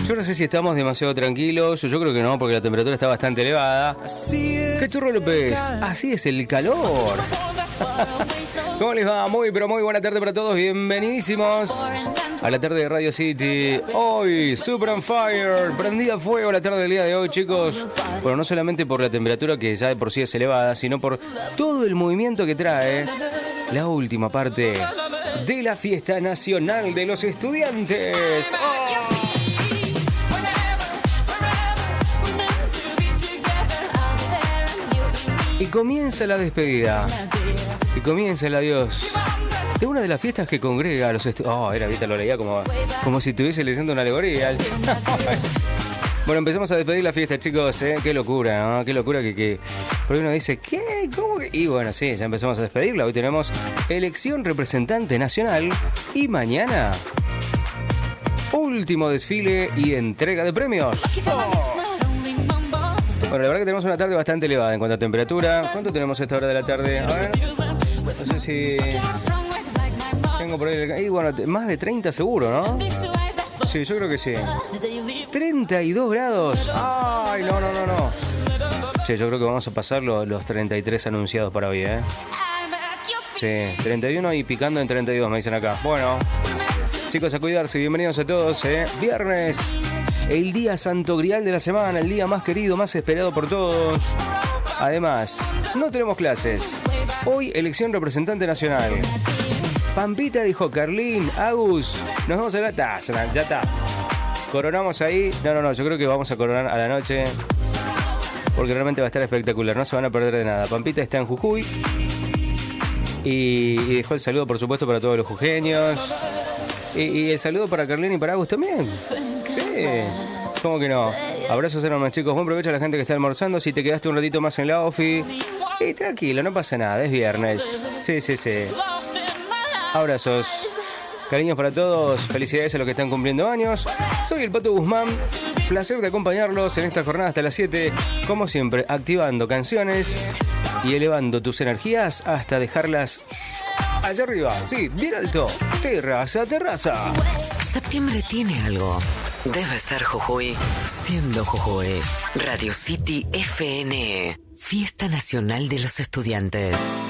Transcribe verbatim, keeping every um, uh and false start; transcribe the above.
Yo no sé si estamos demasiado tranquilos, yo creo que no, porque la temperatura está bastante elevada. ¿Qué churro López? Así es el calor. ¿Cómo les va? Muy, pero muy buena tarde para todos. Bienvenidísimos a la tarde de Radio City. Hoy, Super on Fire. Prendida a fuego la tarde del día de hoy, chicos. Bueno, no solamente por la temperatura, que ya de por sí es elevada, sino por todo el movimiento que trae la última parte de la Fiesta Nacional de los Estudiantes. ¡Oh! Y comienza la despedida. Y comienza el adiós. Es una de las fiestas que congrega a los estudiantes. Oh, era, viste, lo leía como, como si estuviese leyendo una alegoría. Bueno, empezamos a despedir la fiesta, chicos. ¿eh? Qué locura, ¿no? Qué locura que, que... Porque uno dice, ¿qué? ¿Cómo que? Y bueno, sí, ya empezamos a despedirla. Hoy tenemos elección representante nacional. Y mañana, último desfile y entrega de premios. Oh. Bueno, la verdad que tenemos una tarde bastante elevada en cuanto a temperatura. ¿Cuánto tenemos a esta hora de la tarde? A ver. No sé si... Tengo por ahí... El... Y bueno, más de treinta seguro, ¿no? Sí, yo creo que sí. treinta y dos grados. Ay, no, no, no, no. Che, yo creo que vamos a pasar los, los treinta y tres anunciados para hoy, ¿eh? Sí, treinta y uno y picando en treinta y dos, me dicen acá. Bueno, chicos, a cuidarse. Bienvenidos a todos, ¿eh? Viernes. El día santo grial de la semana, el día más querido, más esperado por todos. Además, no tenemos clases. Hoy, elección representante nacional. Pampita dijo, Carlín, Agus, nos vamos a la taza, ya está. Coronamos ahí. No, no, no, yo creo que vamos a coronar a la noche. Porque realmente va a estar espectacular, no se van a perder de nada. Pampita está en Jujuy. Y, y dejó el saludo, por supuesto, para todos los jujeños. Y, y el saludo para Carlín y para Agus también. Sí, ¿cómo que no? Abrazos enormes, chicos. Buen provecho a la gente que está almorzando. Si te quedaste un ratito más en la ofi. Y tranquilo, no pasa nada, es viernes. Sí, sí, sí. Abrazos. Cariños para todos. Felicidades a los que están cumpliendo años. Soy el Pato Guzmán. Placer de acompañarlos en esta jornada hasta las siete. Como siempre, activando canciones y elevando tus energías hasta dejarlas allá arriba. Sí, bien alto. Terraza, terraza. Septiembre tiene algo. Debe ser Jujuy. Siendo Jujuy. Radio City F N. Fiesta Nacional de los Estudiantes.